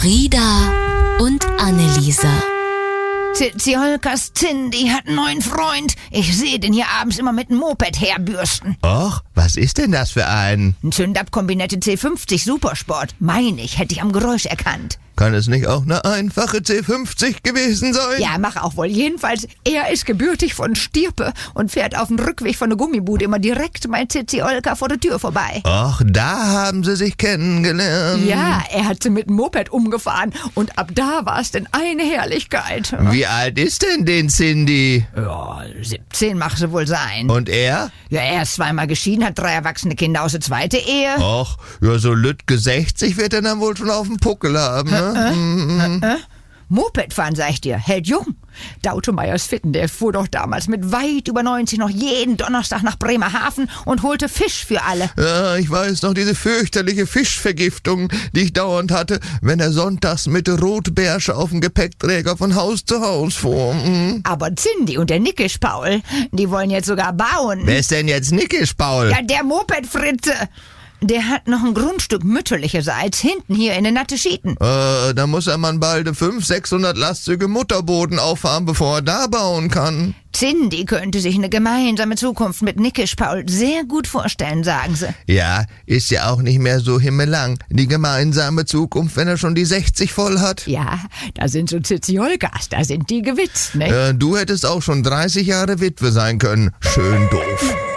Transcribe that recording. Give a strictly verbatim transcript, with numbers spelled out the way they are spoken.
Frieda und Anneliese. Ziolkas Cindy hat einen neuen Freund. Ich sehe den hier abends immer mit dem Moped herbürsten. Och, was ist denn das für ein? Ein Zündab-Kombinette C fünfzig Supersport. Meine ich, hätte ich am Geräusch erkannt. Kann es nicht auch eine einfache C fünfzig gewesen sein? Ja, mach auch wohl. Jedenfalls, er ist gebürtig von Stirpe und fährt auf dem Rückweg von der Gummibude immer direkt mein Ziolka vor der Tür vorbei. Och, da haben sie sich kennengelernt. Ja, er hat sie mit dem Moped umgefahren und ab da war es denn eine Herrlichkeit. Wie alt ist denn den Cindy? Ja, siebzehn mag sie wohl sein. Und er? Ja, er ist zweimal geschieden, hat drei erwachsene Kinder aus der zweiten Ehe. Och, ja, so Lütke sechzig wird er dann wohl schon auf dem Puckel haben, ne? Äh, äh, äh. Moped fahren, sag ich dir, hält jung. Der Automeyers Fitten, der fuhr doch damals mit weit über neunzig noch jeden Donnerstag nach Bremerhaven und holte Fisch für alle. Ja, ich weiß noch, diese fürchterliche Fischvergiftung, die ich dauernd hatte, wenn er sonntags mit Rotbeersche auf dem Gepäckträger von Haus zu Haus fuhr. Mhm. Aber Cindy und der Nickisch Paul, die wollen jetzt sogar bauen. Wer ist denn jetzt Nickisch Paul? Ja, der Moped-Fritze. Der hat noch ein Grundstück mütterlicherseits hinten hier in den Natteschieten. Äh, da muss er man bald fünfhundert, sechshundert Lastzüge Mutterboden auffahren, bevor er da bauen kann. Cindy könnte sich eine gemeinsame Zukunft mit Nickisch Paul sehr gut vorstellen, sagen sie. Ja, ist ja auch nicht mehr so himmelang, die gemeinsame Zukunft, wenn er schon die sechzig voll hat. Ja, da sind so Ziolkas, da sind die gewitzt, ne? Äh, du hättest auch schon dreißig Jahre Witwe sein können. Schön doof.